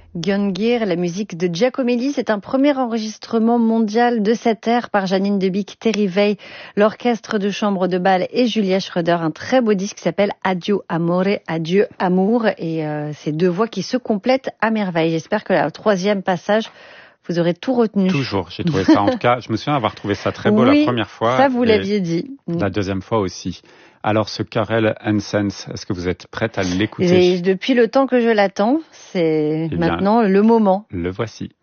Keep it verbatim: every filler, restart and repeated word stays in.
Gjongir, la musique de Giacomelli, c'est un premier enregistrement mondial de cette ère par Janine Debic, Terry Veil, l'orchestre de chambre de bal et Julia Schroeder. Un très beau disque qui s'appelle Addio Amore, Adieu Amour, et euh, ces deux voix qui se complètent à merveille. J'espère que le troisième passage, vous aurez tout retenu. Toujours, j'ai trouvé ça, en tout cas, je me souviens avoir trouvé ça très beau oui, la première fois. Ça, vous l'aviez dit. La deuxième fois aussi. Alors, ce Karel Hanssens, est-ce que vous êtes prête à l'écouter ? Et depuis le temps que je l'attends, c'est eh bien, maintenant le moment. Le voici.